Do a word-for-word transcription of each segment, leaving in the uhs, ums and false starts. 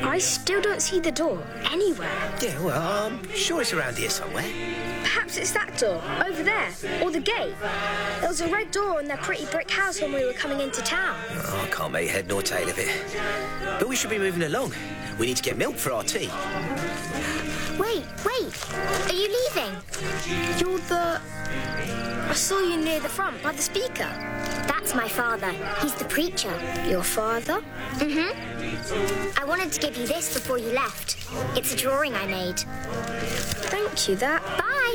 I still don't see the door anywhere. Yeah, well, I'm sure it's around here somewhere. Perhaps it's that door, over there, or the gate. There was a red door in their pretty brick house when we were coming into town. Oh, I can't make head nor tail of it. But we should be moving along. We need to get milk for our tea. Wait, wait. Are you leaving? You're the... I saw you near the front by the speaker. That's my father. He's the preacher. Your father? Mm-hmm. I wanted to give you this before you left. It's a drawing I made. Thank you, that. Bye.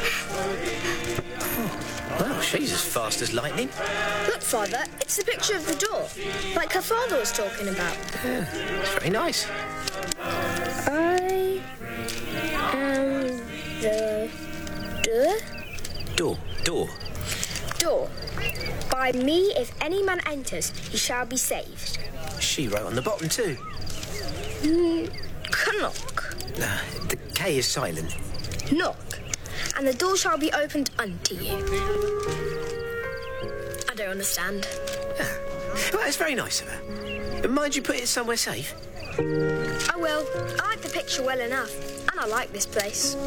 Oh, well, she's as fast as lightning. Look, Father, it's the picture of the door, like her father was talking about. Yeah, it's very nice. I am the door. Door, door. Door. By me, if any man enters, he shall be saved. She wrote on the bottom too. Mm, knock. Uh, the K is silent. Knock, and the door shall be opened unto you. I don't understand. Yeah. Well, it's very nice of her. Mind you put it somewhere safe? I will. I like the picture well enough, and I like this place.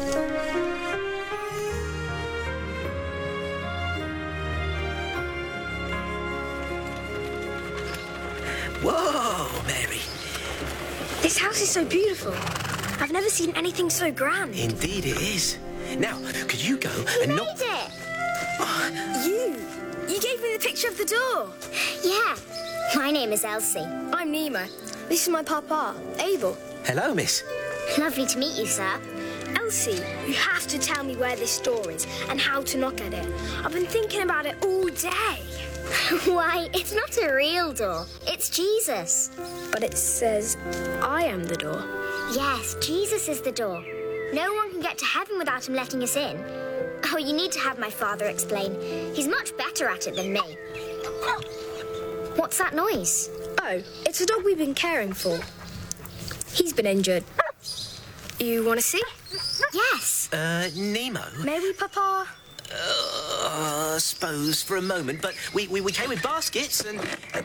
Whoa, Mary. This house is so beautiful. I've never seen anything so grand. Indeed it is. Now, could you go You and made knock... it! Oh, You! You gave me the picture of the door. Yeah. My name is Elsie. I'm Nemo. This is my papa, Abel. hello, miss. Lovely to meet you, sir. Elsie, you have to tell me where this door is and how to knock at it. I've been thinking about it all day. Why, it's not a real door. It's Jesus. But it says, I am the door. Yes, Jesus is the door. No one can get to heaven without him letting us in. Oh, you need to have my father explain. He's much better at it than me. What's that noise? Oh, it's a dog we've been caring for. He's been injured. You want to see? Yes. Uh, Nemo? May we, Papa? Uh, I suppose for a moment, but we, we, we came with baskets and... Uh,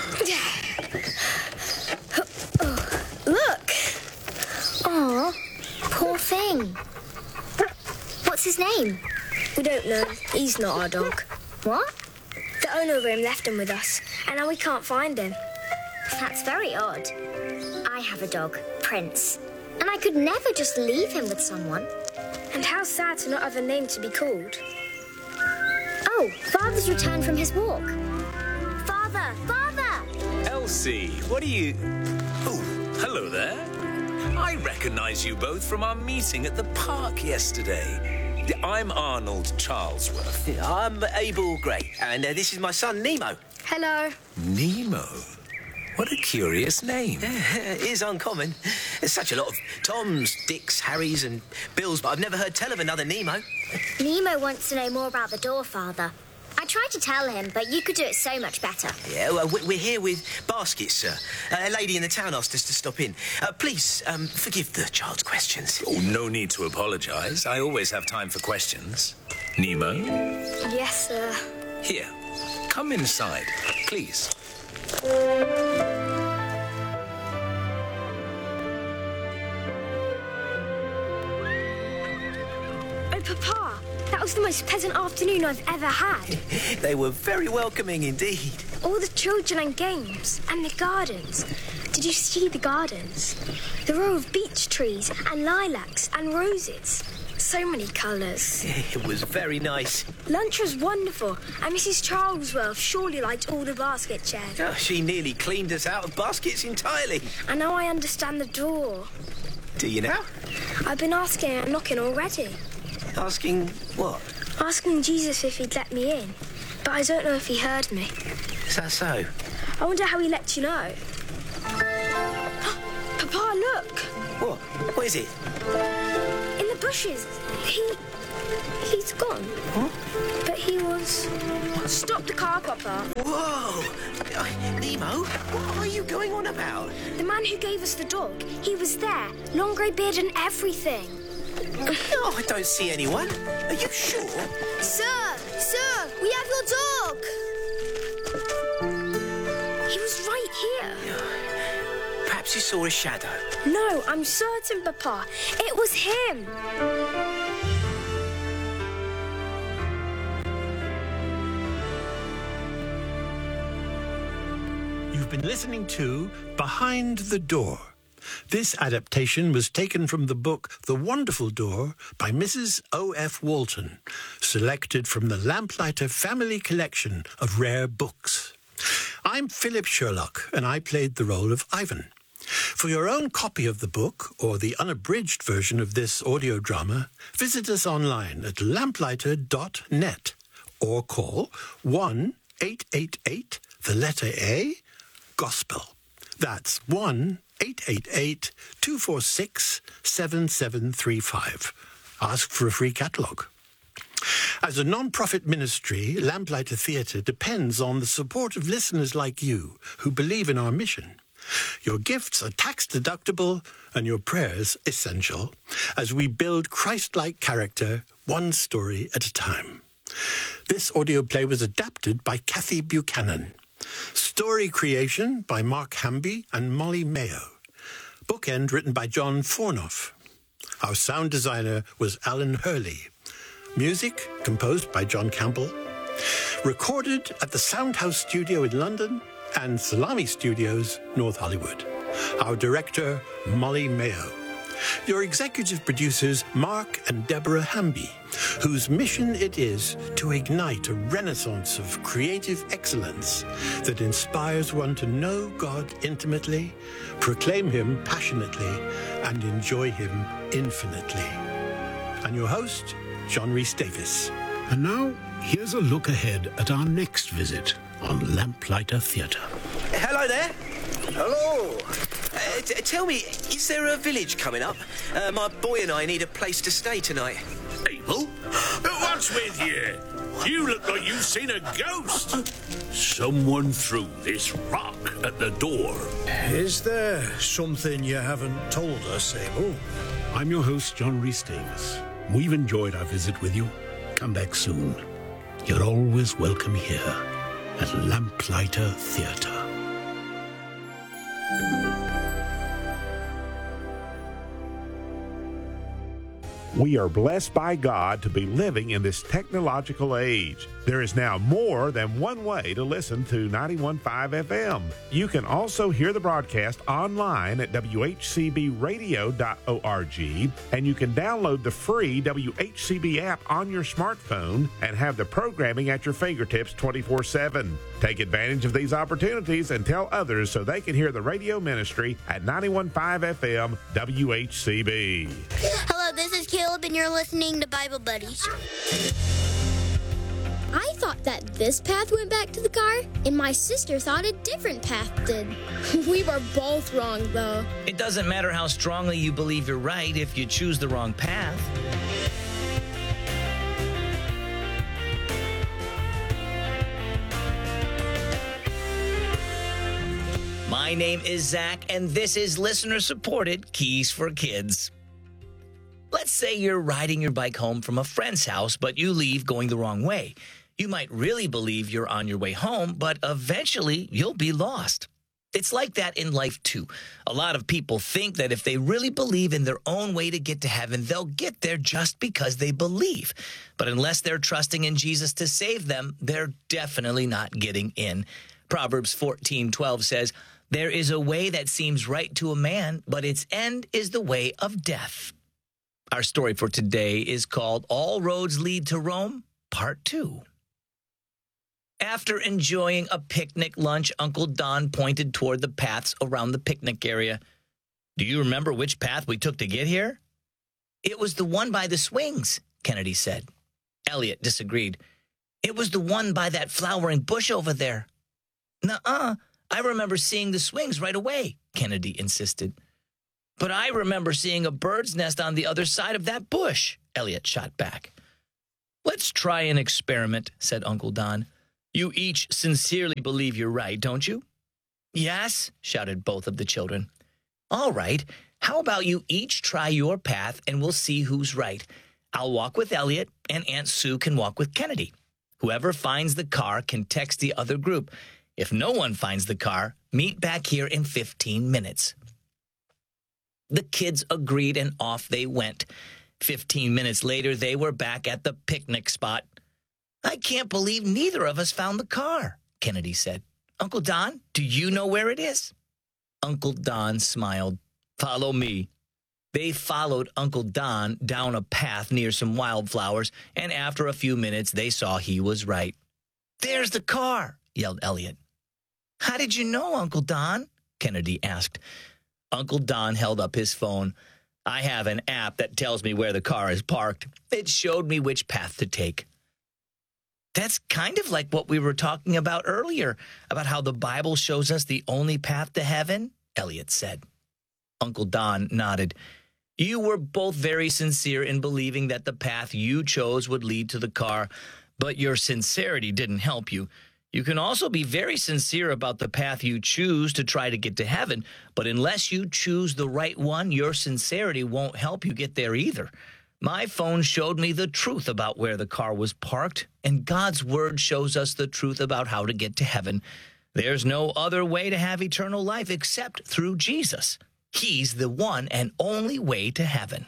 Look! Aw, poor thing. What's his name? We don't know. He's not our dog. What? The owner of him left him with us, and now we can't find him. That's very odd. I have a dog, Prince, and I could never just leave him with someone. And how sad to not have a name to be called. Oh, Father's returned from his walk. Father! Father! Elsie, what are you... Oh, hello there. I recognise you both from our meeting at the park yesterday. I'm Arnold Charlesworth. I'm Abel Gray, and uh, this is my son, Nemo. Hello. Nemo? What a curious name. It is uncommon. There's such a lot of Toms, Dicks, Harrys and Bills, but I've never heard tell of another Nemo. Nemo wants to know more about the door, Father. I tried to tell him, but you could do it so much better. Yeah, well, we- we're here with baskets, sir. Uh, a lady in the town asked us to stop in. Uh, please, um, forgive the child's questions. Oh, no need to apologise. I always have time for questions. Nemo? Yes, sir. Here, come inside, please. Oh, Papa, that was the most pleasant afternoon I've ever had. They were very welcoming indeed. All the children and games, and the gardens. Did you see the gardens? The row of beech trees and lilacs and roses. So many colours. It was very nice. Lunch was wonderful, and Missus Charlesworth surely liked all the basket chairs. Oh, she nearly cleaned us out of baskets entirely. And now I understand the door. Do you now? I've been asking and knocking already. Asking what? Asking Jesus if he'd let me in. But I don't know if he heard me. Is that so? I wonder how he let you know. Papa, look! What? What is it? In the bushes. He... He's gone. Huh? But he was... Stop the car, Papa. Whoa! Uh, Nemo, what are you going on about? The man who gave us the dog, he was there. Long grey beard and everything. No, I don't see anyone. Are you sure? Sir! Sir! We have your dog! He was right here. Perhaps you saw a shadow. No, I'm certain, Papa. It was him. You've been listening to Behind the Door. This adaptation was taken from the book The Wonderful Door by Missus O F Walton, selected from the Lamplighter Family Collection of Rare Books. I'm Philip Sherlock, and I played the role of Ivan. For your own copy of the book, or the unabridged version of this audio drama, visit us online at lamplighter dot net or call one eight eight eight, the letter A, Gospel. That's one eight eight eight, two four six, seven seven three five. Ask for a free catalogue. As a non-profit ministry, Lamplighter Theatre depends on the support of listeners like you who believe in our mission. Your gifts are tax-deductible and your prayers essential as we build Christ-like character one story at a time. This audio play was adapted by Kathy Buchanan. Story creation by Mark Hamby and Molly Mayo. Bookend written by John Fornoff. Our sound designer was Alan Hurley. Music composed by John Campbell. Recorded at the Soundhouse Studio in London and Salami Studios, North Hollywood. Our director, Molly Mayo. Your executive producers, Mark and Deborah Hamby, whose mission it is to ignite a renaissance of creative excellence that inspires one to know God intimately, proclaim Him passionately, and enjoy Him infinitely. And your host, John Rhys-Davies. And now, here's a look ahead at our next visit on Lamplighter Theatre. Hello there. Hello. Uh, t- tell me, is there a village coming up? Uh, my boy and I need a place to stay tonight. Abel? What's with you? You look like you've seen a ghost. Someone threw this rock at the door. Is there something you haven't told us, Abel? I'm your host, John Rhys-Davies. We've enjoyed our visit with you. Come back soon. You're always welcome here at Lamplighter Theatre. We are blessed by God to be living in this technological age. There is now more than one way to listen to ninety-one point five F M. You can also hear the broadcast online at w h c b radio dot org, and you can download the free W H C B app on your smartphone and have the programming at your fingertips twenty-four seven. Take advantage of these opportunities and tell others so they can hear the radio ministry at ninety-one point five F M W H C B. Hello, this is Caleb, and you're listening to Bible Buddies. I thought that this path went back to the car, and my sister thought a different path did. We were both wrong, though. It doesn't matter how strongly you believe you're right if you choose the wrong path. My name is Zach, and this is listener-supported Keys for Kids. Let's say you're riding your bike home from a friend's house, but you leave going the wrong way. You might really believe you're on your way home, but eventually you'll be lost. It's like that in life, too. A lot of people think that if they really believe in their own way to get to heaven, they'll get there just because they believe. But unless they're trusting in Jesus to save them, they're definitely not getting in. Proverbs fourteen twelve says, "There is a way that seems right to a man, but its end is the way of death." Our story for today is called All Roads Lead to Rome, Part two. After enjoying a picnic lunch, Uncle Don pointed toward the paths around the picnic area. "Do you remember which path we took to get here?" "It was the one by the swings," Kennedy said. Elliot disagreed. "It was the one by that flowering bush over there." "Nuh-uh, I remember seeing the swings right away," Kennedy insisted. "But I remember seeing a bird's nest on the other side of that bush," Elliot shot back. "Let's try an experiment," said Uncle Don. "You each sincerely believe you're right, don't you?" "Yes," shouted both of the children. "All right, how about you each try your path and we'll see who's right. I'll walk with Elliot and Aunt Sue can walk with Kennedy. Whoever finds the car can text the other group. If no one finds the car, meet back here in fifteen minutes. The kids agreed, and off they went. Fifteen minutes later, they were back at the picnic spot. I can't believe neither of us found the car, Kennedy said. Uncle Don, do you know where it is? Uncle Don smiled. Follow me. They followed Uncle Don down a path near some wildflowers, and after a few minutes, they saw he was right. There's the car, yelled Elliot. How did you know, Uncle Don? Kennedy asked. Uncle Don held up his phone. I have an app that tells me where the car is parked. It showed me which path to take. That's kind of like what we were talking about earlier, about how the Bible shows us the only path to heaven, Elliot said. Uncle Don nodded. You were both very sincere in believing that the path you chose would lead to the car, but your sincerity didn't help you. You can also be very sincere about the path you choose to try to get to heaven, but unless you choose the right one, your sincerity won't help you get there either. My phone showed me the truth about where the car was parked, and God's word shows us the truth about how to get to heaven. There's no other way to have eternal life except through Jesus. He's the one and only way to heaven.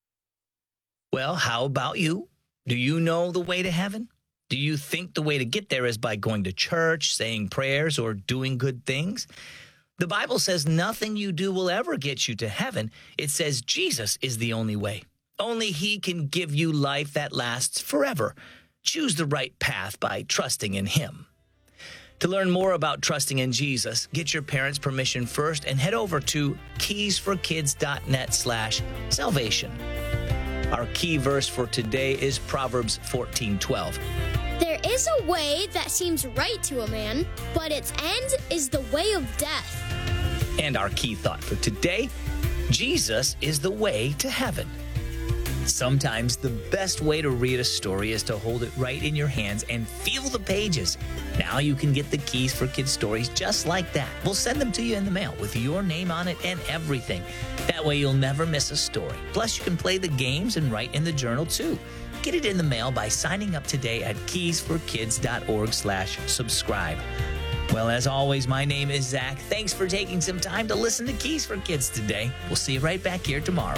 Well, how about you? Do you know the way to heaven? Do you think the way to get there is by going to church, saying prayers, or doing good things? The Bible says nothing you do will ever get you to heaven. It says Jesus is the only way. Only he can give you life that lasts forever. Choose the right path by trusting in him. To learn more about trusting in Jesus, get your parents' permission first and head over to keysforkids.net slash salvation. Our key verse for today is Proverbs fourteen twelve. There is a way that seems right to a man, but its end is the way of death. And our key thought for today, Jesus is the way to heaven. Sometimes the best way to read a story is to hold it right in your hands and feel the pages. Now you can get the Keys for Kids stories just like that. We'll send them to you in the mail with your name on it and everything. That way you'll never miss a story. Plus you can play the games and write in the journal too. Get it in the mail by signing up today at keysforkids.org slash subscribe. Well, as always, my name is Zach. Thanks for taking some time to listen to Keys for Kids today. We'll see you right back here tomorrow.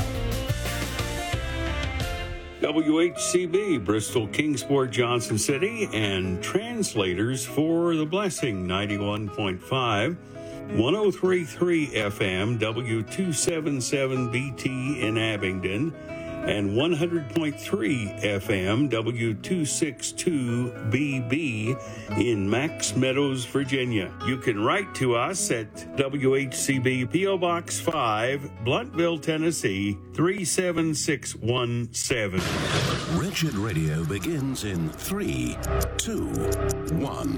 W H C B, Bristol, Kingsport, Johnson City, and translators for The Blessing, ninety-one point five, one oh three point three F M, W two seventy-seven B T in Abingdon, and one hundred point three F M, W two sixty-two B B in Max Meadows, Virginia. You can write to us at W H C B, P O Box five, Blunteville, Tennessee, three seven six one seven. Wretched Radio begins in three, two, one.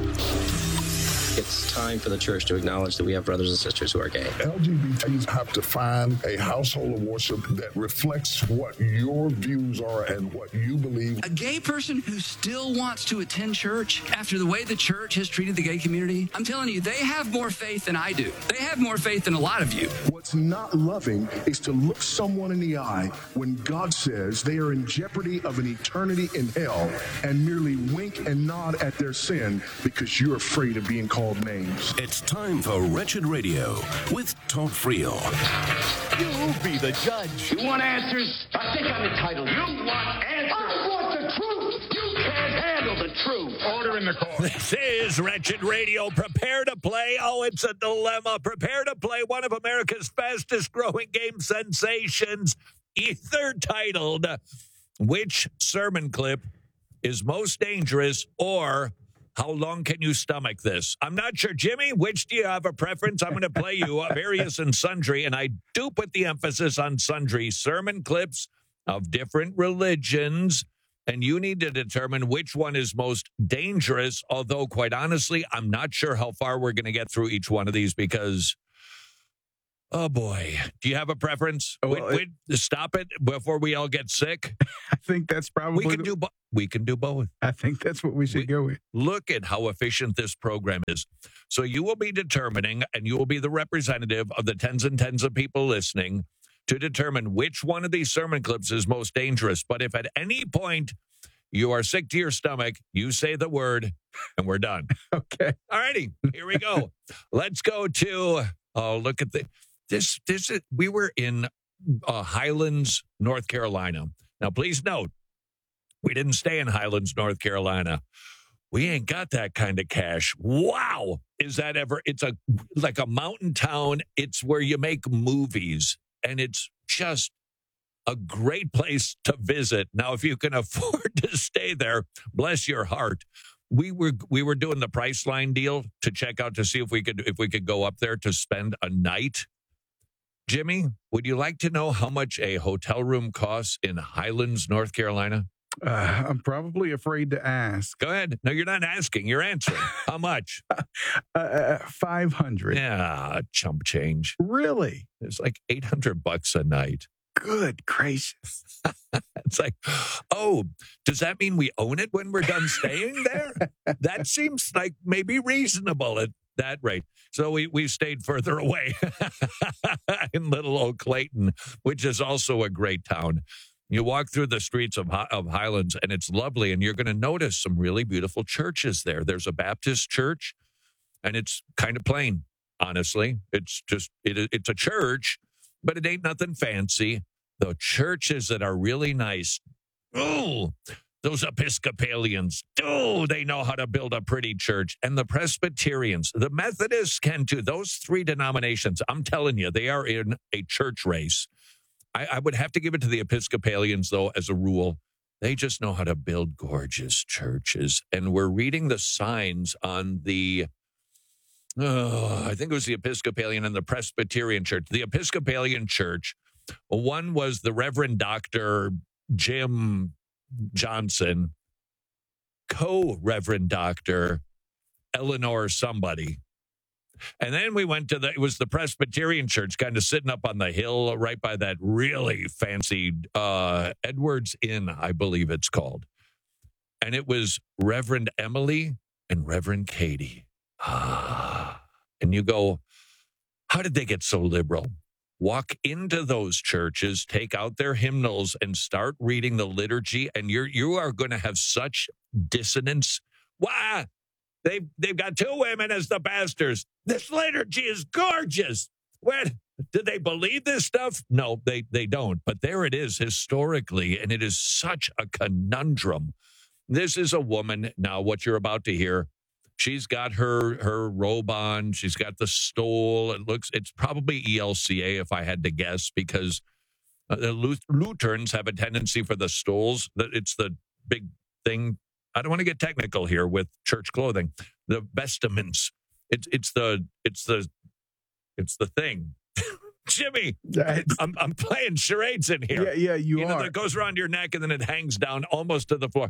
It's time for the church to acknowledge that we have brothers and sisters who are gay. L G B Ts have to find a household of worship that reflects what your views are and what you believe. A gay person who still wants to attend church after the way the church has treated the gay community, I'm telling you, they have more faith than I do. They have more faith than a lot of you. What's not loving is to look someone in the eye when God says they are in jeopardy of an eternity in hell and merely wink and nod at their sin because you're afraid of being called names. It's time for Wretched Radio with Todd Friel. You be the judge. You want answers? I think I'm entitled. You want answers? I want the truth. You can't handle the truth. Order in the court. This is Wretched Radio. Prepare to play. Oh, it's a dilemma. Prepare to play one of America's fastest growing game sensations, either titled, Which Sermon Clip is Most Dangerous, or How Long Can You Stomach This? I'm not sure. Jimmy, which do you have a preference? I'm going to play you various and sundry, and I do put the emphasis on sundry sermon clips of different religions, and you need to determine which one is most dangerous, although, quite honestly, I'm not sure how far we're going to get through each one of these because, oh, boy. Do you have a preference? Oh, well, wait, wait, stop it before we all get sick. I think that's probably... We can do both. We can do both. I think that's what we should we, go with. Look at how efficient this program is. So you will be determining, and you will be the representative of the tens and tens of people listening to determine which one of these sermon clips is most dangerous. But if at any point you are sick to your stomach, you say the word, and we're done. Okay. All righty. Here we go. Let's go to, oh, look at the... this this is, we were in uh, Highlands, North Carolina. Now, please note, we didn't stay in Highlands, North Carolina. We ain't got that kind of cash. Wow. Is that ever? It's a like a mountain town. It's where you make movies, and it's just a great place to visit. Now, if you can afford to stay there, bless your heart. We were we were doing the Priceline deal to check out to see if we could if we could go up there to spend a night. Jimmy, would you like to know how much a hotel room costs in Highlands, North Carolina? Uh, I'm probably afraid to ask. Go ahead. No, you're not asking. You're answering. How much? uh, five hundred. Yeah, chump change. Really? It's like eight hundred bucks a night. Good gracious. It's like, oh, does that mean we own it when we're done staying there? That seems like maybe reasonable at that rate. So we, we stayed further away in little old Clayton, which is also a great town. You walk through the streets of, of Highlands, and it's lovely, and you're going to notice some really beautiful churches there. There's a Baptist church, and it's kind of plain, honestly. It's just, it, it's a church, but it ain't nothing fancy. The churches that are really nice, oh, those Episcopalians, oh, they know how to build a pretty church. And the Presbyterians, the Methodists can too. Those three denominations, I'm telling you, they are in a church race. I, I would have to give it to the Episcopalians, though, as a rule. They just know how to build gorgeous churches. And we're reading the signs on the, oh, I think it was the Episcopalian and the Presbyterian church. The Episcopalian church, one was the Reverend Doctor Jim Johnson, co-Reverend Doctor Eleanor somebody. And then we went to the, it was the Presbyterian church kind of sitting up on the hill right by that really fancy uh, Edwards Inn, I believe it's called. And it was Reverend Emily and Reverend Katie. Ah. And you go, how did they get so liberal? Walk into those churches, take out their hymnals, and start reading the liturgy, and you're you are going to have such dissonance. Why? They've, they've got two women as the pastors. This liturgy is gorgeous. What? Do they believe this stuff? No, they, they don't. But there it is historically, and it is such a conundrum. This is a woman, now what you're about to hear, she's got her, her robe on. She's got the stole. It looks, it's probably E L C A if I had to guess, because uh, the Luth- Lutherans have a tendency for the stoles. It's the big thing. I don't want to get technical here with church clothing. The vestments. It's it's the it's the it's the thing. Jimmy, I'm I'm playing charades in here. Yeah, yeah, you, you know, are. that goes around your neck and then it hangs down almost to the floor.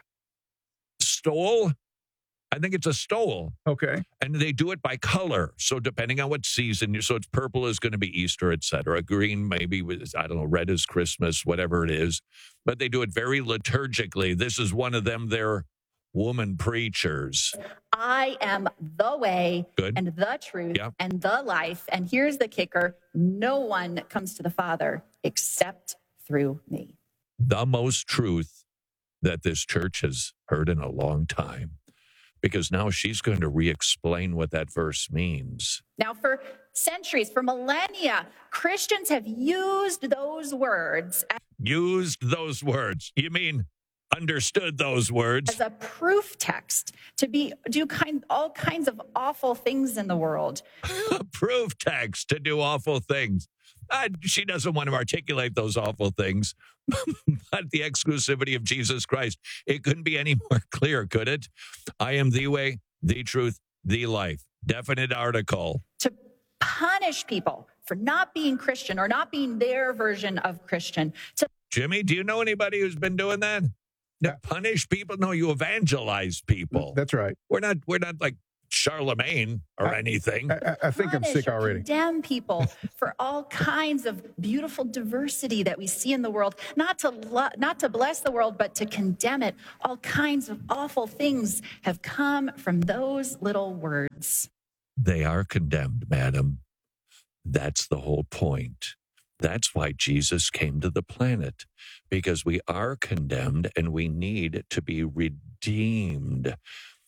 Stole. I think it's a stole. Okay. And they do it by color. So depending on what season, you so it's purple is going to be Easter, et cetera. Green maybe with, I don't know, red is Christmas, whatever it is. But they do it very liturgically. This is one of them, they're woman preachers. I am the way Good. and the truth Yep. and the life. And here's the kicker. No one comes to the Father except through me. The most truth that this church has heard in a long time. Because now she's going to re-explain what that verse means. Now, for centuries, for millennia, Christians have used those words Used those words. You mean understood those words? as a proof text to be do kind all kinds of awful things in the world. A proof text to do awful things. Uh, she doesn't want to articulate those awful things. But the exclusivity of Jesus Christ, it couldn't be any more clear, could it? I am the way, the truth, the life. Definite article. To punish people for not being Christian or not being their version of Christian. To Jimmy, do you know anybody who's been doing that? No, punish people? No, you evangelize people. That's right. We're not. We're not like Charlemagne or I, anything. I, I think I'm punish sick or already. Condemn people for all kinds of beautiful diversity that we see in the world. Not to lo- not to bless the world, but to condemn it. All kinds of awful things have come from those little words. They are condemned, madam. That's the whole point. That's why Jesus came to the planet, because we are condemned and we need to be redeemed.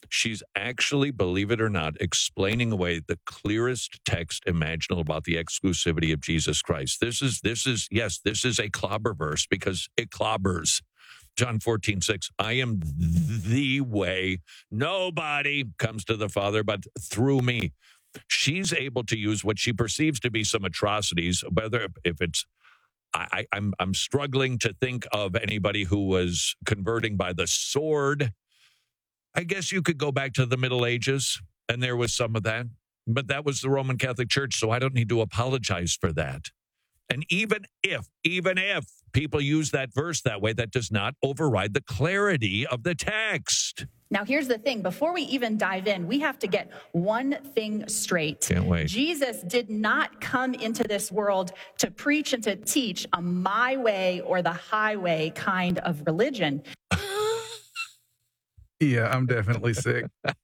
She's actually, believe it or not, explaining away the clearest text imaginable about the exclusivity of Jesus Christ. This is, this is, yes, this is a clobber verse because it clobbers. John fourteen six, I am the way. Nobody comes to the Father but through me. She's able to use what she perceives to be some atrocities, whether if it's, I, I'm, I'm struggling to think of anybody who was converting by the sword. I guess you could go back to the Middle Ages, and there was some of that. But that was the Roman Catholic Church, so I don't need to apologize for that. And even if, even if people use that verse that way, that does not override the clarity of the text. Now, here's the thing. Before we even dive in, we have to get one thing straight. Can't wait. Jesus did not come into this world to preach and to teach a my way or the highway kind of religion. Yeah, I'm definitely sick.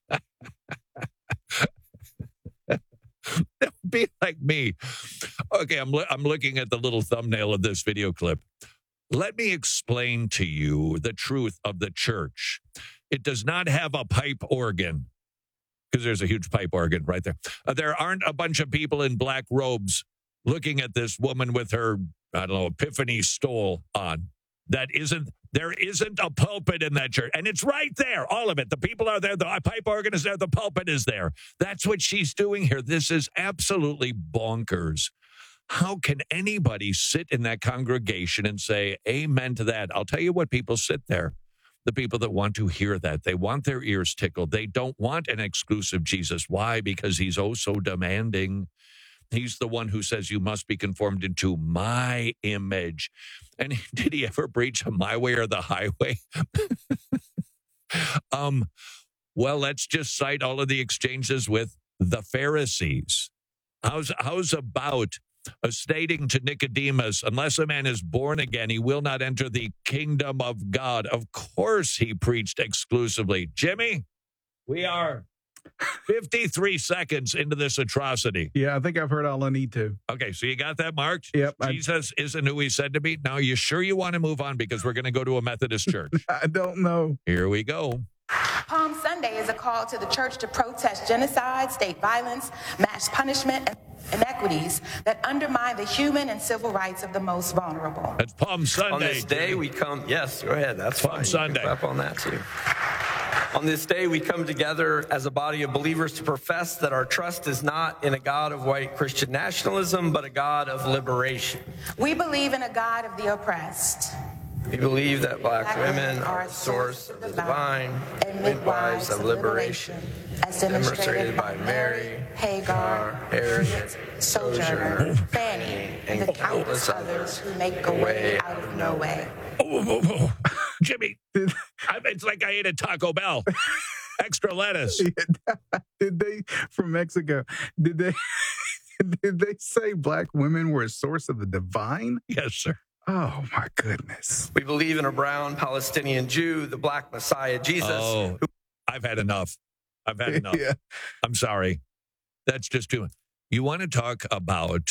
Be like me. Okay, I'm, lo- I'm looking at the little thumbnail of this video clip. Let me explain to you the truth of the church. It does not have a pipe organ, because there's a huge pipe organ right there. Uh, there aren't a bunch of people in black robes looking at this woman with her, I don't know, epiphany stole on. That isn't, there isn't a pulpit in that church. And it's right there, all of it. The people are there, the pipe organ is there, the pulpit is there. That's what she's doing here. This is absolutely bonkers. How can anybody sit in that congregation and say, amen to that? I'll tell you what, people sit there. The people that want to hear that. They want their ears tickled. They don't want an exclusive Jesus. Why? Because he's oh so demanding. He's the one who says you must be conformed into my image. And did he ever preach a my way or the highway? um, well, let's just cite all of the exchanges with the Pharisees. How's, how's about uh, stating to Nicodemus, unless a man is born again, he will not enter the kingdom of God. Of course he preached exclusively. Jimmy, we are fifty-three seconds into this atrocity. Yeah, I think I've heard all I need to. Okay, so you got that marked? Yep. Jesus I... isn't who he said to be. Now, are you sure you want to move on? Because we're going to go to a Methodist church. I don't know. Here we go. Palm Sunday is a call to the church to protest genocide, state violence, mass punishment, and inequities that undermine the human and civil rights of the most vulnerable. That's Palm Sunday. On this day, we come, yes, go ahead, that's Palm fine. Sunday. You can clap on that, too. On this day, we come together as a body of believers to profess that our trust is not in a God of white Christian nationalism, but a God of liberation. We believe in a God of the oppressed. We believe that black, black women are the source of the divine and midwives of liberation, as demonstrated by Mary, Hagar, Harriet, Sojourner, Fanny, and the countless others who make a way out of no way. Oh, oh, oh, oh. Jimmy, I, it's like I ate a Taco Bell. Extra lettuce. Did they, from Mexico, did they, did they say black women were a source of the divine? Yes, sir. Oh, my goodness. We believe in a brown Palestinian Jew, the black Messiah, Jesus. Oh, I've had enough. I've had enough. Yeah. I'm sorry. That's just too much. You want to talk about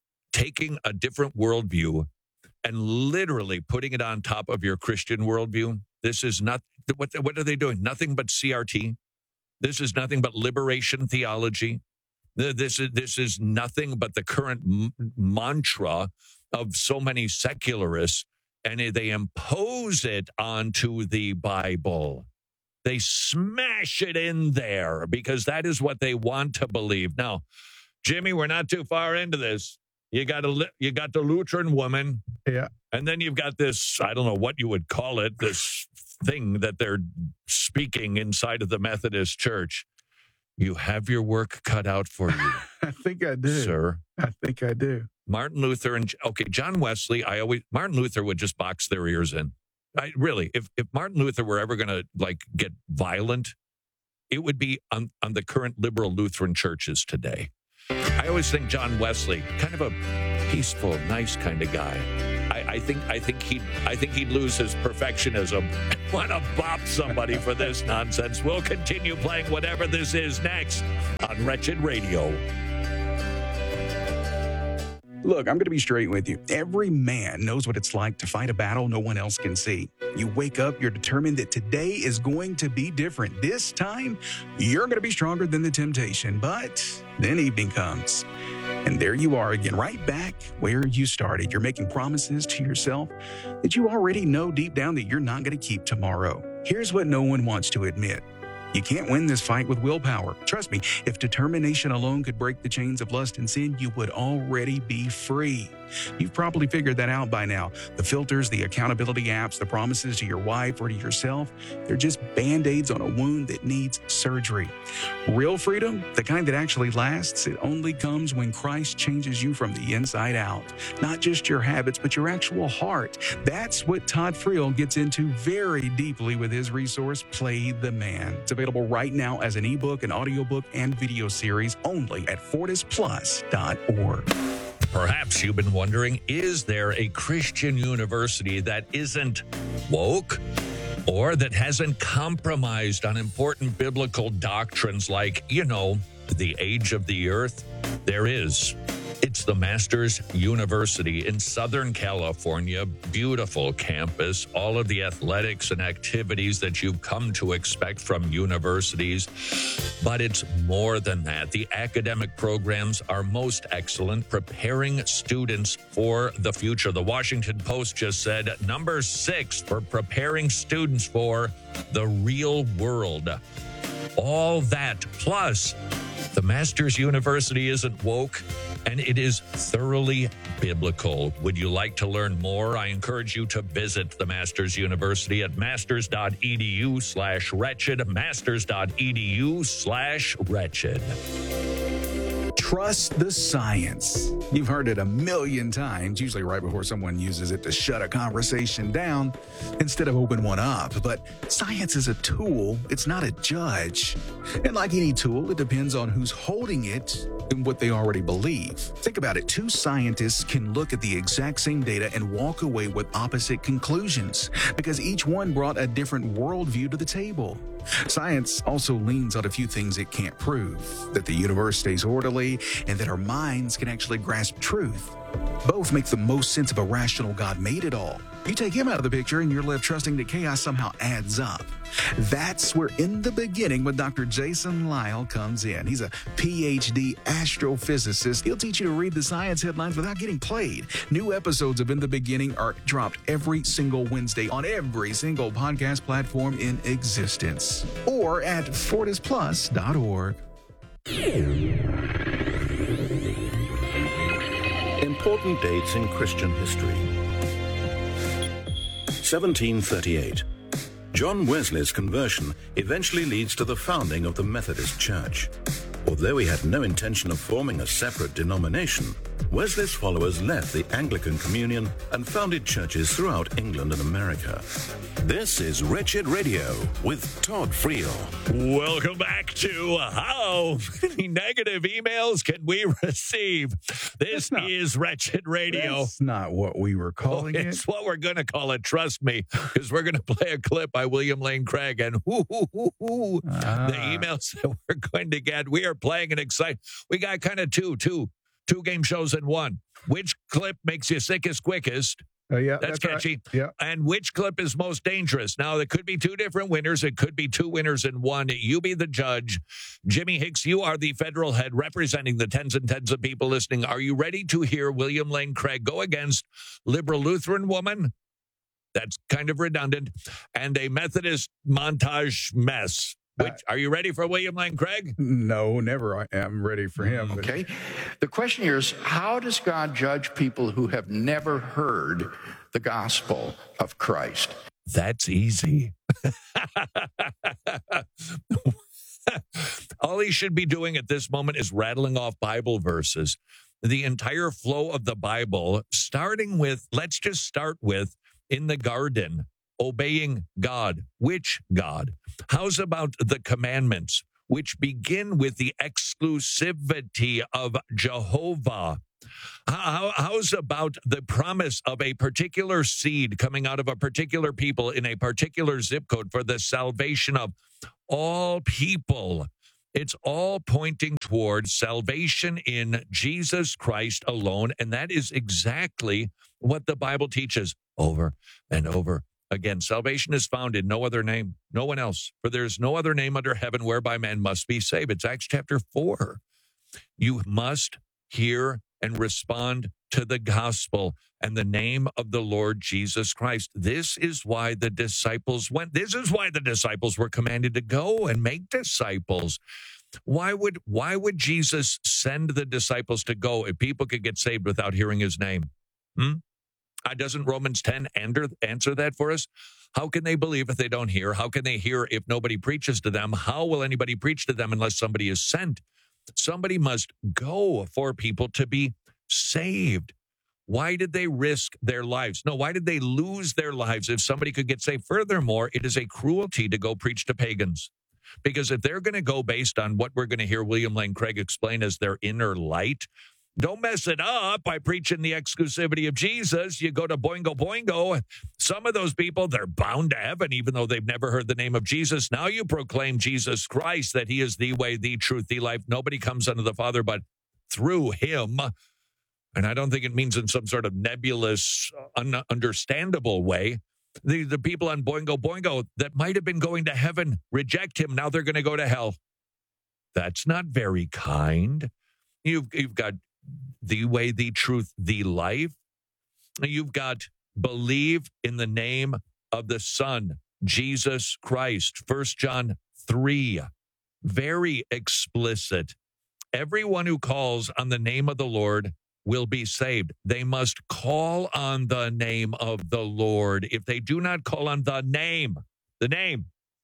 taking a different worldview and literally putting it on top of your Christian worldview? This is not, what, what are they doing? Nothing but C R T. This is nothing but liberation theology. This is, this is nothing but the current m- mantra of so many secularists, and they impose it onto the Bible. They smash it in there because that is what they want to believe. Now, Jimmy, we're not too far into this. You got a you got the Lutheran woman, yeah, and then you've got this, I don't know what you would call it, this thing that they're speaking inside of the Methodist Church. You have your work cut out for you. I think I do, sir. I think I do. Martin Luther and okay, John Wesley. I always Martin Luther would just box their ears in. I really, if if Martin Luther were ever going to like get violent, it would be on on the current liberal Lutheran churches today. I always think John Wesley, kind of a peaceful, nice kind of guy. I, I think I think he I think he'd lose his perfectionism and want to bop somebody for this nonsense. We'll continue playing whatever this is next on Wretched Radio. Look, I'm going to be straight with you. Every man knows what it's like to fight a battle no one else can see. You wake up, you're determined that today is going to be different. This time, you're going to be stronger than the temptation. But then evening comes. And there you are again, right back where you started. You're making promises to yourself that you already know deep down that you're not going to keep tomorrow. Here's what no one wants to admit. You can't win this fight with willpower. Trust me, if determination alone could break the chains of lust and sin, you would already be free. You've probably figured that out by now. The filters, the accountability apps, the promises to your wife or to yourself, they're just Band-Aids on a wound that needs surgery. Real freedom, the kind that actually lasts, it only comes when Christ changes you from the inside out. Not just your habits, but your actual heart. That's what Todd Friel gets into very deeply with his resource, Play the Man. It's available right now as an ebook, an audiobook, and video series only at fortis plus dot org. Perhaps you've been wondering, is there a Christian university that isn't woke or that hasn't compromised on important biblical doctrines like, you know, the age of the earth? There is. It's the Masters University in Southern California. Beautiful campus, all of the athletics and activities that you've come to expect from universities. But it's more than that. The academic programs are most excellent, preparing students for the future. The Washington Post just said number six for preparing students for the real world. All that plus the Masters University isn't woke, and it is thoroughly biblical. Would you like to learn more? I encourage you to visit the Masters University at masters.edu slash wretched, masters.edu slash wretched. Trust the science. You've heard it a million times, usually right before someone uses it to shut a conversation down instead of open one up. But science is a tool, it's not a judge. And like any tool, it depends on who's holding it and what they already believe. Think about it. Two scientists can look at the exact same data and walk away with opposite conclusions because each one brought a different worldview to the table. Science also leans on a few things it can't prove, that the universe stays orderly and that our minds can actually grasp truth. Both make the most sense of a rational God made it all. You take him out of the picture and you're left trusting that chaos somehow adds up. That's where In the Beginning with Doctor Jason Lisle comes in. He's a P H D astrophysicist. He'll teach you to read the science headlines without getting played. New episodes of In the Beginning are dropped every single Wednesday on every single podcast platform in existence or at fortis plus dot org. Important dates in Christian history. seventeen thirty-eight. John Wesley's conversion eventually leads to the founding of the Methodist Church. Although he had no intention of forming a separate denomination, Wesley's followers left the Anglican Communion and founded churches throughout England and America. This is Wretched Radio with Todd Friel. Welcome back to How Many Negative Emails Can We Receive? This not, is Wretched Radio. That's not what we were calling oh, it. It's what we're going to call it, trust me, because we're going to play a clip by William Lane Craig, and whoo, whoo, whoo, whoo, ah. the emails that we're going to get. We are playing an exciting, we got kind of two, two, two game shows in one. Which clip makes you sickest quickest? Uh, yeah, that's, that's catchy. Right. Yeah. And which clip is most dangerous? Now, there could be two different winners. It could be two winners in one. You be the judge. Jimmy Hicks, you are the federal head representing the tens and tens of people listening. Are you ready to hear William Lane Craig go against liberal Lutheran woman? That's kind of redundant. And a Methodist montage mess. Which, are you ready for William Lane Craig? No, never. I am ready for him. Okay. The question here is, how does God judge people who have never heard the gospel of Christ? That's easy. All he should be doing at this moment is rattling off Bible verses. The entire flow of the Bible, starting with, let's just start with, in the garden, obeying God. Which God? How's about the commandments, which begin with the exclusivity of Jehovah? How, how's about the promise of a particular seed coming out of a particular people in a particular zip code for the salvation of all people? It's all pointing toward salvation in Jesus Christ alone. And that is exactly what the Bible teaches over and over again. Salvation is found in no other name, no one else. For there is no other name under heaven whereby man must be saved. It's Acts chapter four. You must hear and respond to the gospel and the name of the Lord Jesus Christ. This is why the disciples went. This is why the disciples were commanded to go and make disciples. Why would, why would Jesus send the disciples to go if people could get saved without hearing his name? Hmm? Uh, doesn't Romans ten answer, answer that for us? How can they believe if they don't hear? How can they hear if nobody preaches to them? How will anybody preach to them unless somebody is sent? Somebody must go for people to be saved. Why did they risk their lives? No, why did they lose their lives if somebody could get saved? Furthermore, it is a cruelty to go preach to pagans. Because if they're going to go based on what we're going to hear William Lane Craig explain as their inner light, don't mess it up by preaching the exclusivity of Jesus. You go to Boingo Boingo. Some of those people, they're bound to heaven, even though they've never heard the name of Jesus. Now you proclaim Jesus Christ, that he is the way, the truth, the life. Nobody comes unto the Father but through him. And I don't think it means in some sort of nebulous, un- understandable way. The, the people on Boingo Boingo that might have been going to heaven reject him. Now they're going to go to hell. That's not very kind. You've, you've got the way, the truth, the life. You've got believe in the name of the Son, Jesus Christ. First John three, very explicit. Everyone who calls on the name of the Lord will be saved. They must call on the name of the Lord. If they do not call on the name, the name,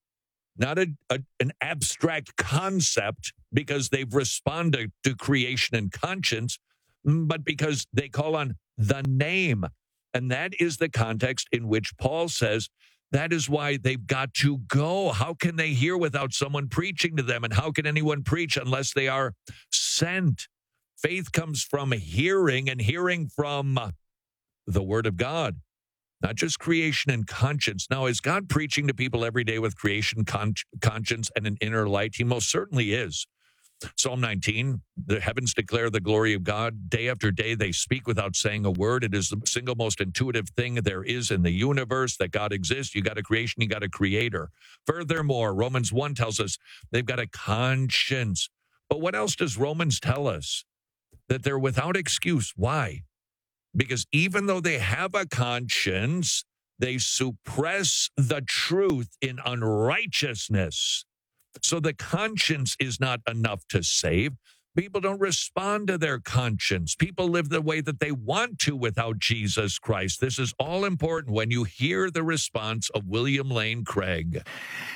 not a, a, an abstract concept because they've responded to creation and conscience, but because they call on the name. And that is the context in which Paul says that is why they've got to go. How can they hear without someone preaching to them? And how can anyone preach unless they are sent? Faith comes from hearing, and hearing from the Word of God, not just creation and conscience. Now, is God preaching to people every day with creation, con- conscience, and an inner light? He most certainly is. Psalm nineteen, the heavens declare the glory of God. Day after day, they speak without saying a word. It is the single most intuitive thing there is in the universe that God exists. You got a creation, you got a creator. Furthermore, Romans one tells us they've got a conscience. But what else does Romans tell us? That they're without excuse. Why? Because even though they have a conscience, they suppress the truth in unrighteousness. So the conscience is not enough to save. People don't respond to their conscience. People live the way that they want to without Jesus Christ. This is all important when you hear the response of William Lane Craig.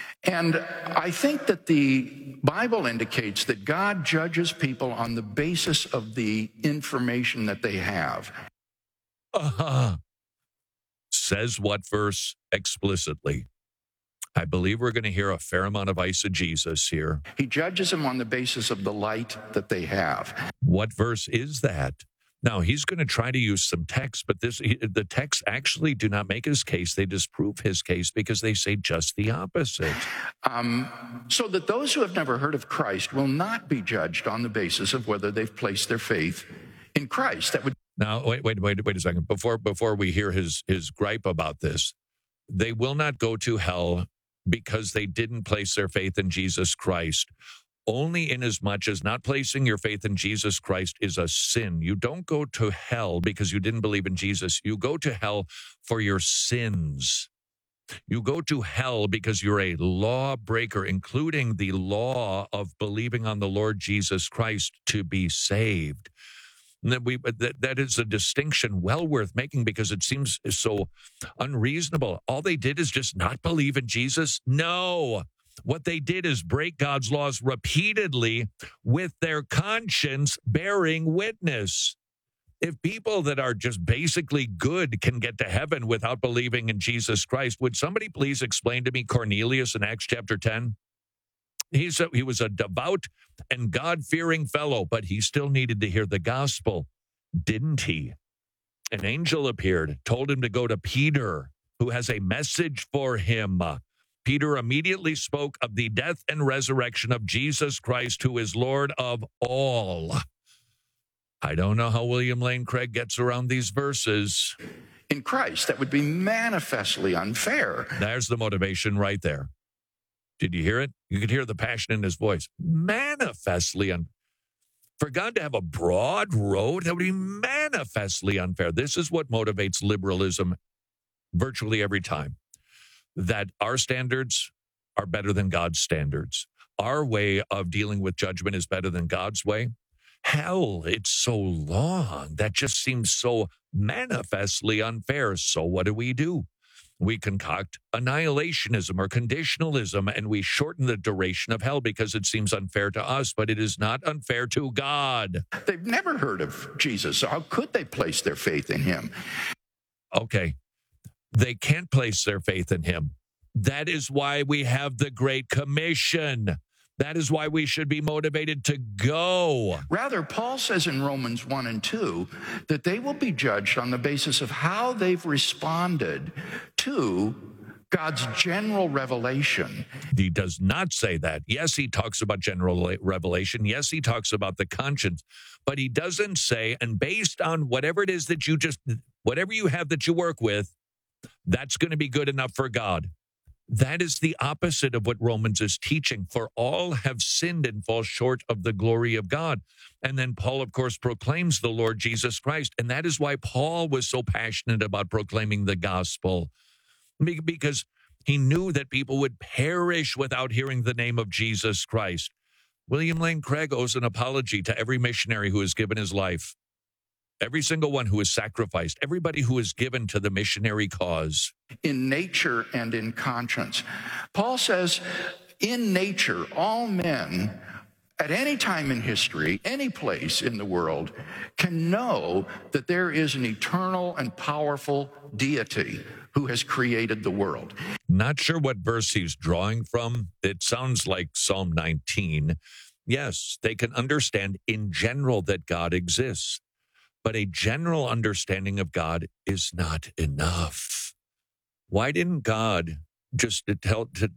And I think that the Bible indicates that God judges people on the basis of the information that they have. Uh-huh. Says what verse explicitly? I believe we're going to hear a fair amount of eisegesis here. He judges them on the basis of the light that they have. What verse is that? Now, he's going to try to use some text, but this the texts actually do not make his case. They disprove his case because they say just the opposite. Um, so that those who have never heard of Christ will not be judged on the basis of whether they've placed their faith in Christ. That would Now, wait, wait, wait, wait a second. Before before we hear his his gripe about this, they will not go to hell because they didn't place their faith in Jesus Christ. Only inasmuch as not placing your faith in Jesus Christ is a sin. You don't go to hell because you didn't believe in Jesus. You go to hell for your sins. You go to hell because you're a lawbreaker, including the law of believing on the Lord Jesus Christ to be saved. And that, we, that, that is a distinction well worth making because it seems so unreasonable. All they did is just not believe in Jesus? No. What they did is break God's laws repeatedly with their conscience bearing witness. If people that are just basically good can get to heaven without believing in Jesus Christ, would somebody please explain to me Cornelius in Acts chapter ten? He's a, he was a devout and God-fearing fellow, but he still needed to hear the gospel, didn't he? An angel appeared, told him to go to Peter, who has a message for him. Peter immediately spoke of the death and resurrection of Jesus Christ, who is Lord of all. I don't know how William Lane Craig gets around these verses. In Christ, that would be manifestly unfair. There's the motivation right there. Did you hear it? You could hear the passion in his voice. Manifestly unfair. For God to have a broad road, that would be manifestly unfair. This is what motivates liberalism virtually every time. That our standards are better than God's standards. Our way of dealing with judgment is better than God's way. Hell, it's so long. That just seems so manifestly unfair. So what do we do? We concoct annihilationism or conditionalism, and we shorten the duration of hell because it seems unfair to us, but it is not unfair to God. They've never heard of Jesus, so how could they place their faith in him? Okay, they can't place their faith in him. That is why we have the Great Commission. That is why we should be motivated to go. Rather, Paul says in Romans one and two that they will be judged on the basis of how they've responded to God's general revelation. He does not say that. Yes, he talks about general revelation. Yes, he talks about the conscience. But he doesn't say, and based on whatever it is that you just, whatever you have that you work with, that's going to be good enough for God. That is the opposite of what Romans is teaching. For all have sinned and fall short of the glory of God. And then Paul, of course, proclaims the Lord Jesus Christ. And that is why Paul was so passionate about proclaiming the gospel, because he knew that people would perish without hearing the name of Jesus Christ. William Lane Craig owes an apology to every missionary who has given his life, every single one who has sacrificed, everybody who is given to the missionary cause. In nature and in conscience. Paul says, in nature, all men at any time in history, any place in the world, can know that there is an eternal and powerful deity who has created the world. Not sure what verse he's drawing from. It sounds like Psalm nineteen. Yes, they can understand in general that God exists. But a general understanding of God is not enough. Why didn't God just tell, to,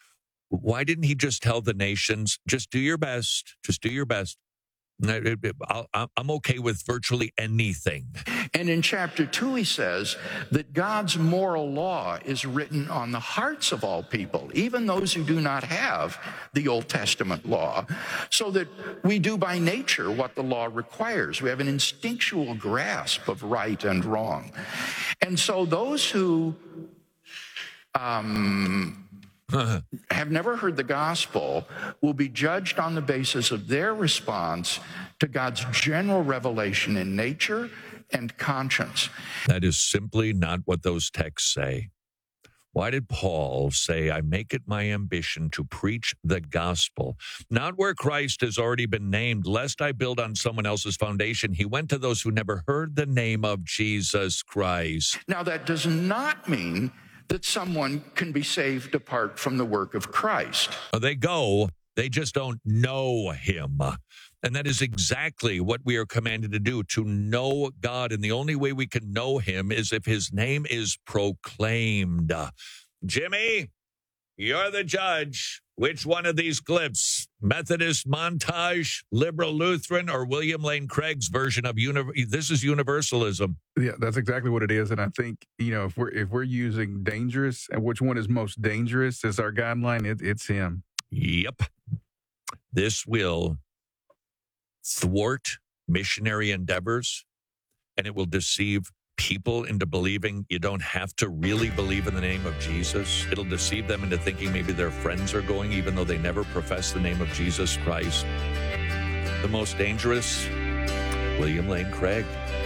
why didn't he just tell the nations, just do your best, just do your best? I'm okay with virtually anything. And in chapter two, he says that God's moral law is written on the hearts of all people, even those who do not have the Old Testament law, so that we do by nature what the law requires. We have an instinctual grasp of right and wrong. And so those who um, have never heard the gospel will be judged on the basis of their response to God's general revelation in nature and conscience. That is simply not what those texts say. Why did Paul say, I make it my ambition to preach the gospel? Not where Christ has already been named, lest I build on someone else's foundation. He went to those who never heard the name of Jesus Christ. Now, that does not mean that someone can be saved apart from the work of Christ. They go, they just don't know him. And that is exactly what we are commanded to do, to know God. And the only way we can know him is if his name is proclaimed. Jimmy, you're the judge. Which one of these clips, Methodist montage, liberal Lutheran, or William Lane Craig's version of uni- this is universalism? Yeah, that's exactly what it is. And I think, you know, if we're if we're using dangerous and which one is most dangerous as our guideline, it, it's him. Yep. This will thwart missionary endeavors, and it will deceive people into believing you don't have to really believe in the name of Jesus. It'll deceive them into thinking maybe their friends are going, even though they never profess the name of Jesus Christ. The most dangerous, William Lane Craig.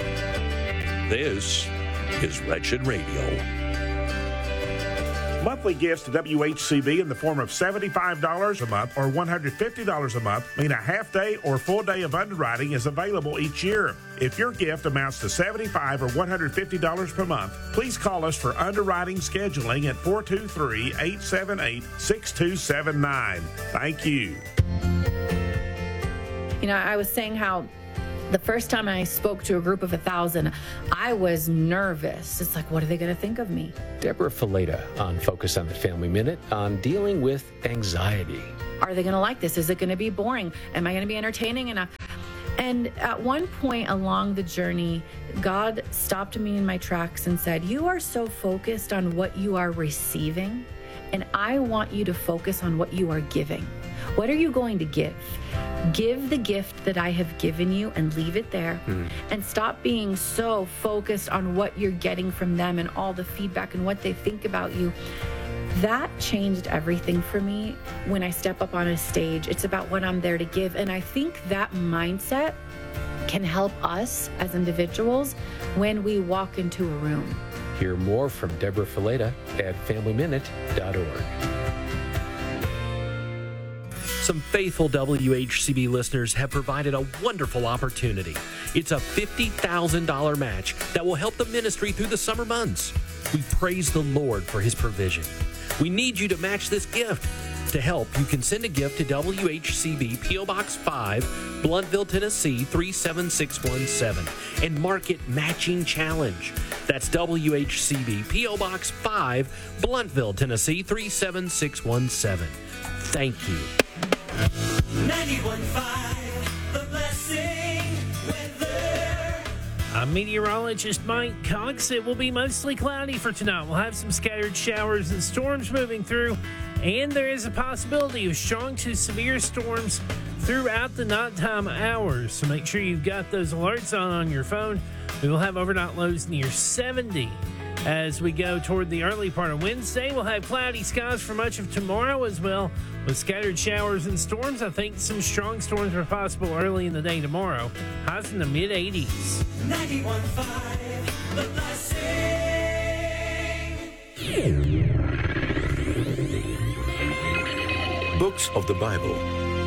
This is Wretched Radio. Monthly gifts to W H C B in the form of seventy-five dollars a month or one hundred fifty dollars a month mean a half day or full day of underwriting is available each year. If your gift amounts to seventy-five dollars or one hundred fifty dollars per month, please call us for underwriting scheduling at four two three, eight seven eight, six two seven nine. Thank you. You know, I was saying how The first time I spoke to a group of a thousand, I was nervous. It's like, what are they going to think of me? Deborah Fileta on Focus on the Family Minute on dealing with anxiety. Are they going to like this? Is it going to be boring? Am I going to be entertaining enough? And at one point along the journey, God stopped me in my tracks and said, you are so focused on what you are receiving, and I want you to focus on what you are giving. What are you going to give? Give the gift that I have given you and leave it there. Mm. And stop being so focused on what you're getting from them and all the feedback and what they think about you. That changed everything for me when I step up on a stage. It's about what I'm there to give. And I think that mindset can help us as individuals when we walk into a room. Hear more from Deborah Fileta at family minute dot org. Some faithful W H C B listeners have provided a wonderful opportunity. It's a fifty thousand dollars match that will help the ministry through the summer months. We praise the Lord for his provision. We need you to match this gift. To help, you can send a gift to W H C B P O Box five, Blountville, Tennessee three seven six one seven and mark it Matching Challenge. That's W H C B P O Box five, Blountville, Tennessee three seven six one seven. Thank you. ninety-one point five, The Blessing Weather. I'm meteorologist Mike Cox. It will be mostly cloudy for tonight. We'll have some scattered showers and storms moving through, and there is a possibility of strong to severe storms throughout the nighttime hours. So make sure you've got those alerts on on your phone. We will have overnight lows near seventy. As we go toward the early part of Wednesday, we'll have cloudy skies for much of tomorrow as well, with scattered showers and storms. I think some strong storms are possible early in the day tomorrow. Highs in the mid eighties. ninety-one point five, The Blessing. Books of the Bible.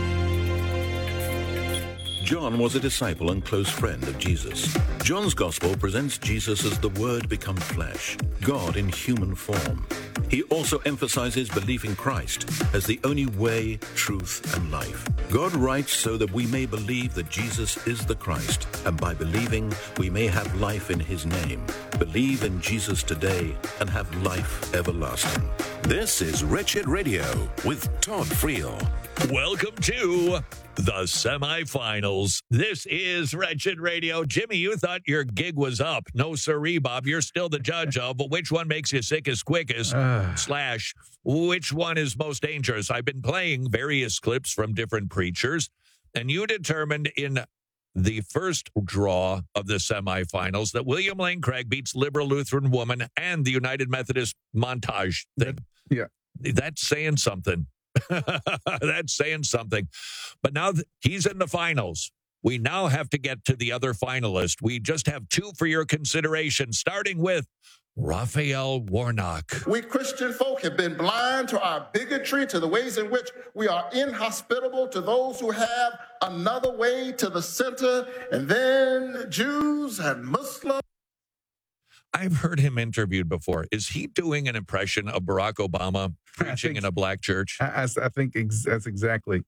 John was a disciple and close friend of Jesus. John's Gospel presents Jesus as the Word become flesh, God in human form. He also emphasizes belief in Christ as the only way, truth, and life. God writes so that we may believe that Jesus is the Christ, and by believing, we may have life in his name. Believe in Jesus today and have life everlasting. This is Wretched Radio with Todd Friel. Welcome to the semifinals. This is Wretched Radio. Jimmy, you thought your gig was up. No siree, Bob. You're still the judge of which one makes you sickest quickest, uh. slash which one is most dangerous. I've been playing various clips from different preachers, and you determined in the first draw of the semifinals that William Lane Craig beats Liberal Lutheran Woman and the United Methodist montage thing. Yeah. That's saying something. That's saying something. But now th- he's in the finals. We now have to get to the other finalist. We just have two for your consideration, starting with Raphael Warnock. We Christian folk have been blind to our bigotry, to the ways in which we are inhospitable to those who have another way to the center, and then Jews and Muslims. I've heard him interviewed before. Is he doing an impression of Barack Obama preaching think, in a black church? I, I think ex- that's exactly.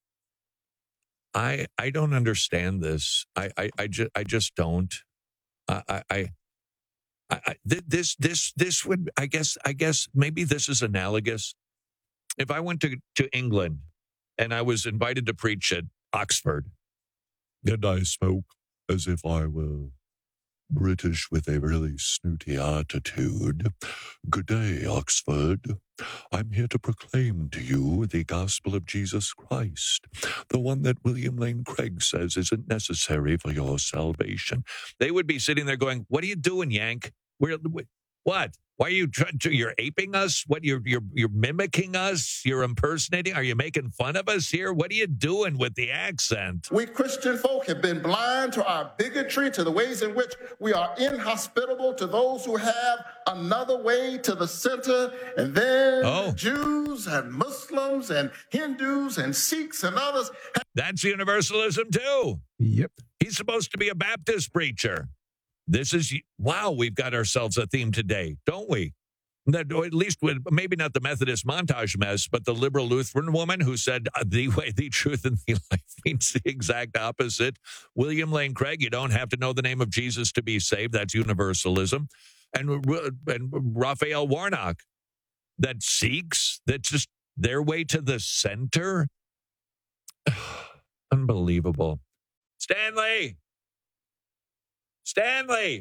I I don't understand this. I I, I, ju- I just don't. I I, I, I th- this this this would I guess I guess maybe this is analogous. If I went to, to England and I was invited to preach at Oxford, and I spoke as if I were British with a really snooty attitude. Good day, Oxford. I'm here to proclaim to you the gospel of Jesus Christ, the one that William Lane Craig says isn't necessary for your salvation. They would be sitting there going, what are you doing, Yank? We're, what? Why are you trying to, you're aping us? What, you're, you're, you're mimicking us? You're impersonating? Are you making fun of us here? What are you doing with the accent? We Christian folk have been blind to our bigotry, to the ways in which we are inhospitable to those who have another way to the center, and then oh. Jews and Muslims and Hindus and Sikhs and others. That's universalism too. Yep. He's supposed to be a Baptist preacher. This is, wow, we've got ourselves a theme today, don't we? That, or at least with maybe not the Methodist montage mess, but the liberal Lutheran woman who said uh, the way, the truth, and the life means the exact opposite. William Lane Craig, you don't have to know the name of Jesus to be saved. That's universalism. And, and Raphael Warnock, that seeks, that's just their way to the center. Unbelievable. Stanley! Stanley!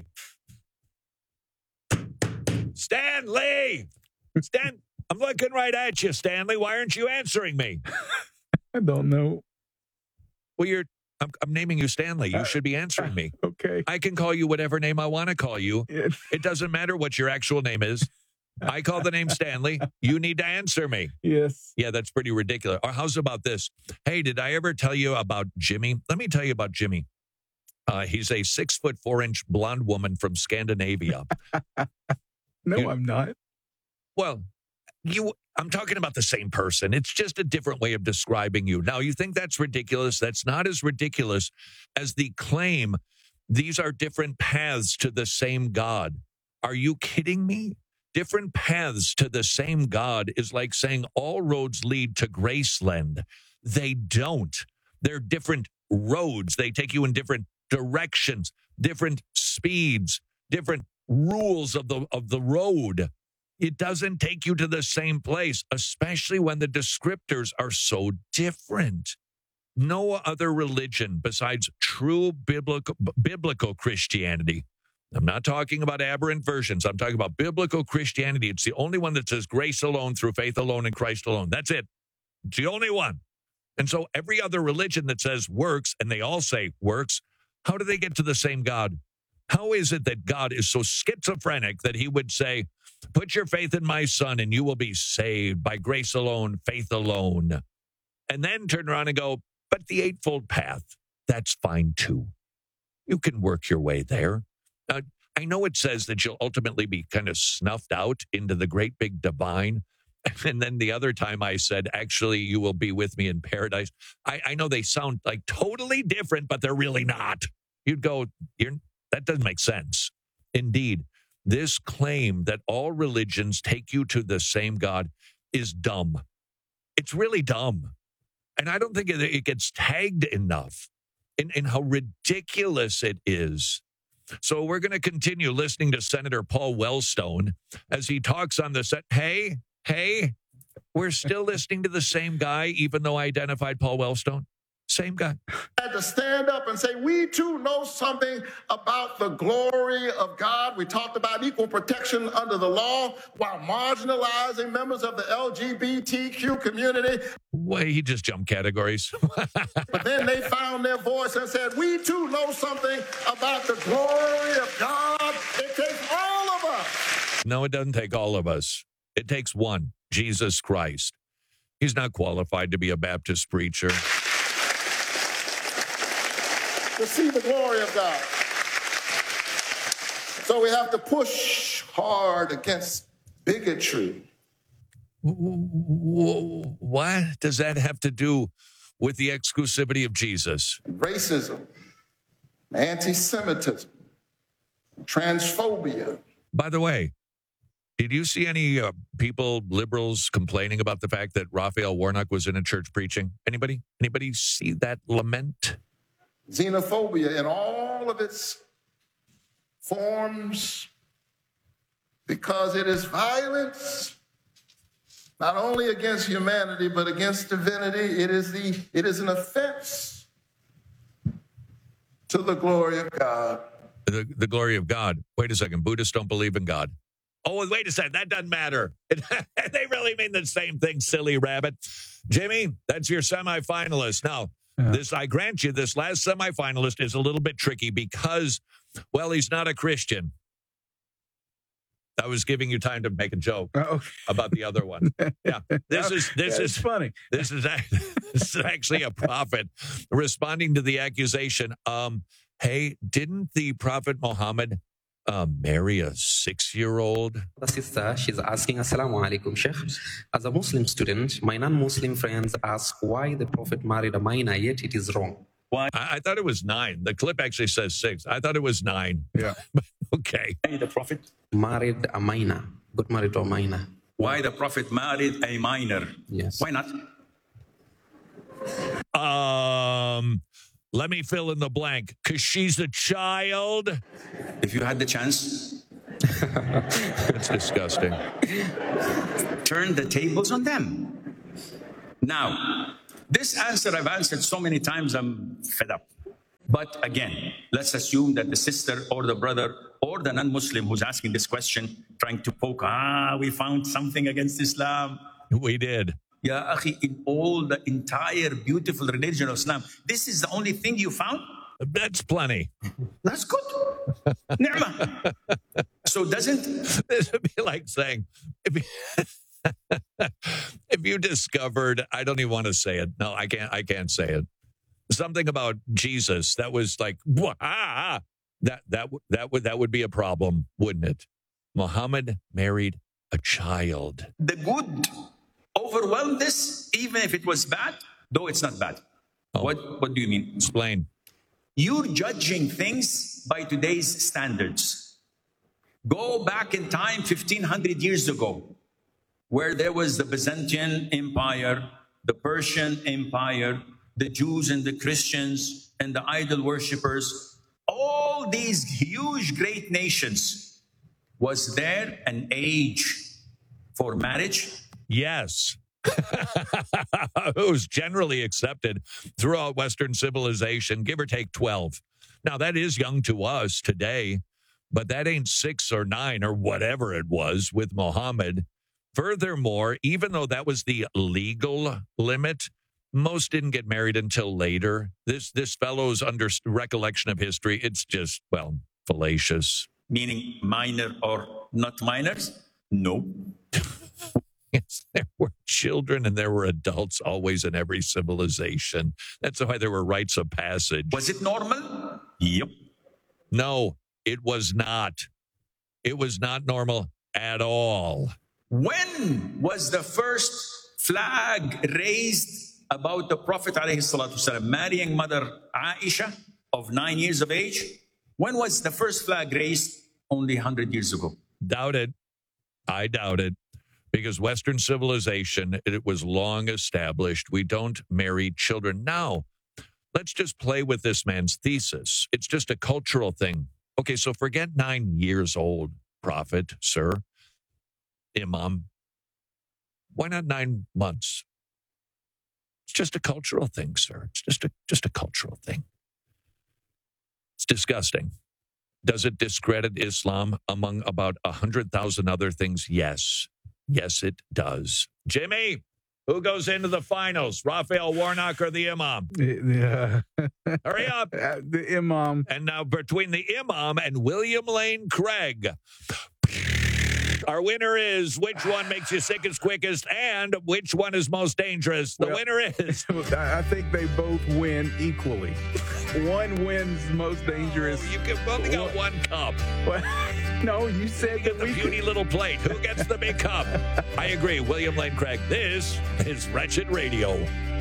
Stanley! Stan, I'm looking right at you, Stanley. Why aren't you answering me? I don't know. Well, you're. I'm, I'm naming you Stanley. You uh, should be answering me. Okay. I can call you whatever name I want to call you. It doesn't matter what your actual name is. I call the name Stanley. You need to answer me. Yes. Yeah, that's pretty ridiculous. Or how's about this? Hey, did I ever tell you about Jimmy? Let me tell you about Jimmy. Uh, he's a six foot four inch blonde woman from Scandinavia. No, you, I'm not. Well, you. I'm talking about the same person. It's just a different way of describing you. Now, you think that's ridiculous? That's not as ridiculous as the claim these are different paths to the same God. Are you kidding me? Different paths to the same God is like saying all roads lead to Graceland. They don't. They're different roads. They take you in different directions, different speeds, different rules of the of the road. It doesn't take you to the same place, especially when the descriptors are so different. No other religion besides true biblical biblical Christianity. I'm not talking about aberrant versions. I'm talking about biblical Christianity. It's the only one that says grace alone, through faith alone, in Christ alone. That's it. It's the only one. And so every other religion that says works, and they all say works, how do they get to the same God? How is it that God is so schizophrenic that he would say, put your faith in my son and you will be saved by grace alone, faith alone, and then turn around and go, but the eightfold path, that's fine too. You can work your way there. Uh, I know it says that you'll ultimately be kind of snuffed out into the great big divine. And then the other time I said, actually, you will be with me in paradise. I, I know they sound like totally different, but they're really not. You'd go, you're, that doesn't make sense. Indeed, this claim that all religions take you to the same God is dumb. It's really dumb. And I don't think it, it gets tagged enough in, in how ridiculous it is. So we're going to continue listening to Senator Paul Wellstone as he talks on the set. Hey, hey, we're still listening to the same guy, even though I identified Paul Wellstone. Same guy. Had to stand up and say, we too know something about the glory of God. We talked about equal protection under the law while marginalizing members of the L G B T Q community. Well, he just jumped categories. But then they found their voice and said, we too know something about the glory of God. It takes all of us. No, it doesn't take all of us. It takes one, Jesus Christ. He's not qualified to be a Baptist preacher. To see the glory of God. So we have to push hard against bigotry. What does that have to do with the exclusivity of Jesus? Racism, anti-Semitism, transphobia. By the way, did you see any uh, people, liberals, complaining about the fact that Raphael Warnock was in a church preaching? Anybody? Anybody see that lament? Xenophobia in all of its forms, because it is violence not only against humanity but against divinity. It is the it is an offense to the glory of God. The, the glory of God. Wait a second. Buddhists don't believe in God. Oh, wait a second. That doesn't matter. They really mean the same thing, silly rabbit. Jimmy, that's your semifinalist. Now, yeah. this I grant you, this last semifinalist is a little bit tricky because, well, he's not a Christian. I was giving you time to make a joke oh. about the other one. Yeah, this is this is funny. This is this is actually a prophet responding to the accusation. Um, hey, didn't the Prophet Muhammad uh, marry a six-year-old? The sister, she's asking, Assalamu alaikum, Sheikh. As a Muslim student, my non-Muslim friends ask why the Prophet married a minor, yet it is wrong. Why? I, I thought it was nine. The clip actually says six. I thought it was nine. Yeah. Okay. The Prophet married a minor, got married to a minor. Why the Prophet married a minor? Yes. Why not? Um, let me fill in the blank. Because she's a child. If you had the chance, That's disgusting. turn the tables on them. Now, this answer I've answered so many times, I'm fed up. But again, let's assume that the sister or the brother or the non-Muslim who's asking this question, trying to poke, ah, we found something against Islam. We did. Ya akhi, in all the entire beautiful religion of Islam, this is the only thing you found? That's plenty. That's good. Ni'mah. So doesn't... This would be like saying, if you, if you discovered, I don't even want to say it. No, I can't, I can't say it. Something about Jesus that was like, wah, ah, that, that, that, would, that would be a problem, wouldn't it? Muhammad married a child. The good overwhelmed this, even if it was bad, though it's not bad. Oh. What, what do you mean? Explain. You're judging things by today's standards. Go back in time fifteen hundred years ago, where there was the Byzantine Empire, the Persian Empire, the Jews and the Christians and the idol worshippers. All these huge, great nations. Was there an age for marriage? Yes. It was generally accepted throughout Western civilization, give or take twelve. Now, that is young to us today, but that ain't six or nine or whatever it was with Muhammad. Furthermore, even though that was the legal limit, most didn't get married until later. This this fellow's under recollection of history, it's just, well, fallacious. Meaning minor or not minors? No. Yes, there were children and there were adults always in every civilization. That's why there were rites of passage. Was it normal? Yep. No, it was not. It was not normal at all. When was the first flag raised about the Prophet ﷺ marrying Mother Aisha of nine years of age? When was the first flag raised? Only one hundred years ago. Doubt it. I doubt it. Because Western civilization, it was long established. We don't marry children. Now, let's just play with this man's thesis. It's just a cultural thing. Okay, so forget nine years old, Prophet, sir, Imam. Why not nine months? It's just a cultural thing, sir. It's just a just a cultural thing. It's disgusting. Does it discredit Islam among about one hundred thousand other things? Yes. Yes, it does. Jimmy, who goes into the finals? Raphael Warnock or the Imam? Yeah. Hurry up. The Imam. And now between the Imam and William Lane Craig, our winner is which one makes you sickest quickest and which one is most dangerous. The well, winner is. I think they both win equally. One wins most dangerous. You can only got one cup. Well, no, you said you get the puny little plate. Who gets the big cup? I agree. William Lane Craig. This is Wretched Radio.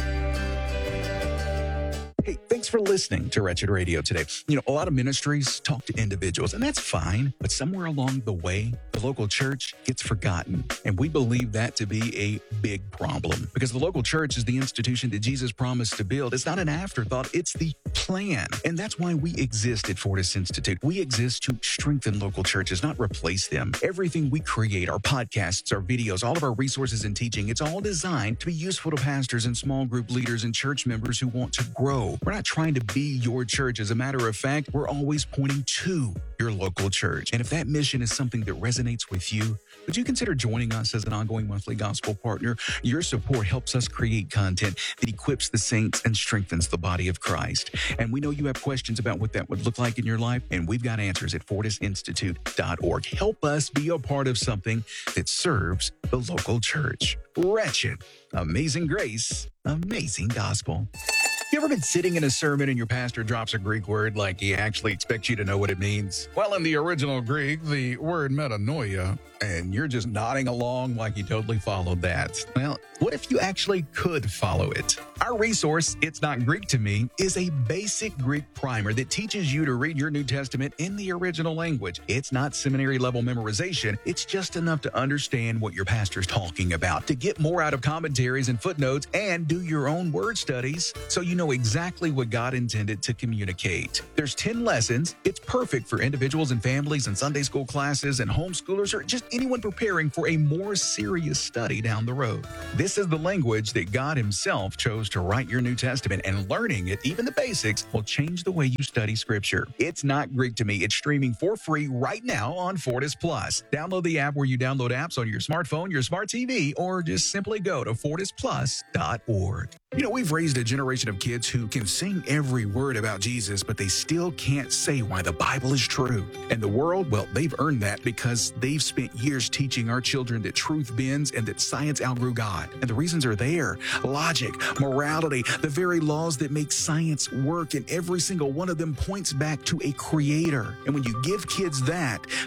Hey, thanks for listening to Wretched Radio today. You know, a lot of ministries talk to individuals, and that's fine. But somewhere along the way, the local church gets forgotten. And we believe that to be a big problem because the local church is the institution that Jesus promised to build. It's not an afterthought. It's the plan. And that's why we exist at Fortis Institute. We exist to strengthen local churches, not replace them. Everything we create, our podcasts, our videos, all of our resources and teaching, it's all designed to be useful to pastors and small group leaders and church members who want to grow. We're not trying to be your church. As a matter of fact, we're always pointing to your local church. And if that mission is something that resonates with you, would you consider joining us as an ongoing monthly gospel partner? Your support helps us create content that equips the saints and strengthens the body of Christ. And we know you have questions about what that would look like in your life, and we've got answers at fortis institute dot org. Help us be a part of something that serves the local church. Wretched, amazing grace, amazing gospel. You ever been sitting in a sermon and your pastor drops a Greek word like he actually expects you to know what it means? Well, in the original Greek, the word metanoia, and you're just nodding along like you totally followed that. Well, what if you actually could follow it? Our resource, It's Not Greek to Me, is a basic Greek primer that teaches you to read your New Testament in the original language. It's not seminary level memorization. It's just enough to understand what your pastor's talking about, to get more out of commentaries and footnotes, and do your own word studies so you know exactly what God intended to communicate. There's ten lessons. It's perfect for individuals and families and Sunday school classes and homeschoolers or just anyone preparing for a more serious study down the road. This is the language that God himself chose to write your New Testament, and learning it, even the basics, will change the way you study Scripture. It's Not Greek to Me. It's streaming for free right now on Fortis Plus. Download the app where you download apps on your smartphone, your smart T V, or just simply go to fortis plus dot org. You know, we've raised a generation of kids who can sing every word about Jesus, but they still can't say why the Bible is true. And the world, well, they've earned that because they've spent years teaching our children that truth bends and that science outgrew God. And the reasons are there. Logic, morality, the very laws that make science work, and every single one of them points back to a creator. And when you give kids that,